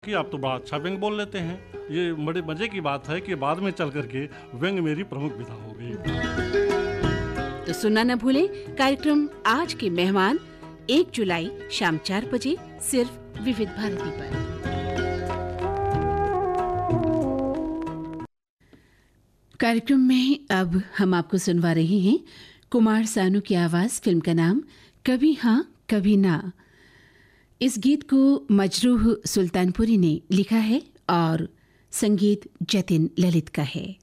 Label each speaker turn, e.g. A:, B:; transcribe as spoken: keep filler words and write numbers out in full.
A: कि आप तो बड़ा अच्छा व्यंग बोल लेते हैं। ये बड़े मजे की बात है कि बाद में चल करके व्यंग मेरी प्रमुख विधा हो गई।
B: तो सुनना न भूलें कार्यक्रम आज के मेहमान एक जुलाई शाम चार बजे सिर्फ विविध भारती पर। कार्यक्रम में अब हम आपको सुनवा रहे हैं कुमार सानू की आवाज। फिल्म का नाम कभी हाँ कभी ना। इस गीत को मजरूह सुल्तानपुरी ने लिखा है और संगीत जतिन ललित का है।